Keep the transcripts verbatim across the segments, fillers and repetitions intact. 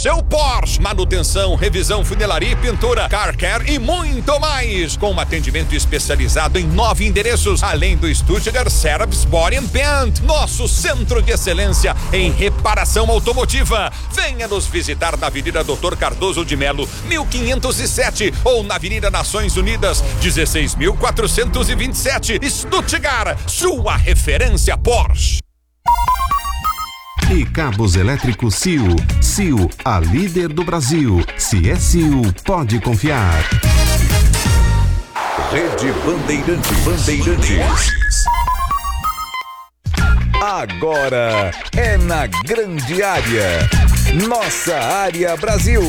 Seu Porsche, manutenção, revisão, funilaria e pintura, car care e muito mais. Com um atendimento especializado em nove endereços, além do Stuttgart Service Body and Paint, nosso centro de excelência em reparação automotiva. Venha nos visitar na Avenida doutor Cardoso de Melo, mil quinhentos e sete, ou na Avenida Nações Unidas, dezesseis mil quatrocentos e vinte e sete, Stuttgart, sua referência Porsche. E cabos elétricos C I U. C I U, a líder do Brasil. Se é C I U, pode confiar. Rede Bandeirantes. Bandeirantes. Agora é na grande área. Nossa área Brasil.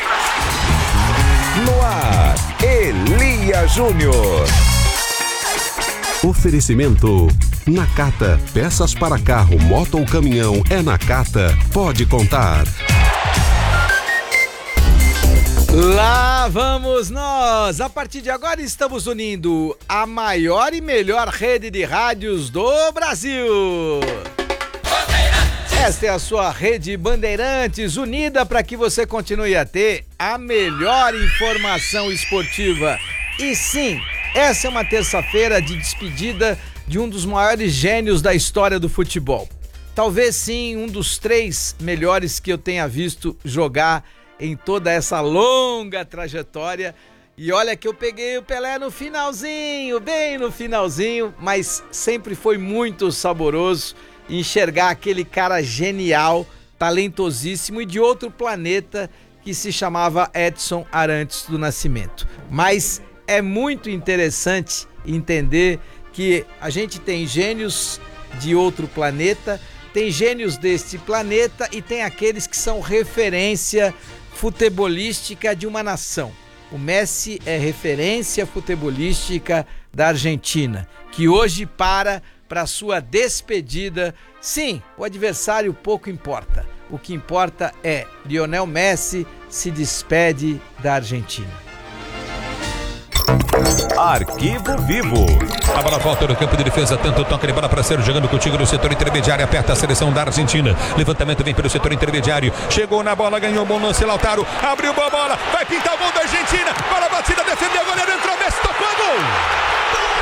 No ar, Elia Júnior. Oferecimento Nakata, peças para carro, moto ou caminhão, é Nakata, pode contar. Lá vamos nós! A partir de agora estamos unindo a maior e melhor rede de rádios do Brasil. Esta é a sua rede Bandeirantes, unida para que você continue a ter a melhor informação esportiva. E sim, essa é uma terça-feira de despedida de um dos maiores gênios da história do futebol. Talvez sim, um dos três melhores que eu tenha visto jogar em toda essa longa trajetória. E olha que eu peguei o Pelé no finalzinho, bem no finalzinho, mas sempre foi muito saboroso enxergar aquele cara genial, talentosíssimo e de outro planeta que se chamava Edson Arantes do Nascimento. Mas é muito interessante entender que a gente tem gênios de outro planeta, tem gênios deste planeta e tem aqueles que são referência futebolística de uma nação. O Messi é referência futebolística da Argentina, que hoje para para sua despedida. Sim, o adversário pouco importa. O que importa é Lionel Messi se despede da Argentina. Arquivo Vivo. A bola volta no campo de defesa, tanto o toque de bola para ser jogando contigo no setor intermediário, aperta a seleção da Argentina. Levantamento vem pelo setor intermediário, chegou na bola, ganhou bom lance, Lautaro, abriu boa bola, vai pintar o gol da Argentina, bola batida, defendeu, o goleiro entrou, Messi tocou, gol!